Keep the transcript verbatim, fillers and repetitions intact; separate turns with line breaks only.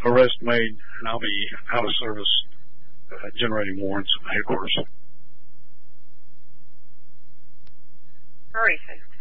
arrest made, and I'll be out of service uh, generating warrants at headquarters.
All right,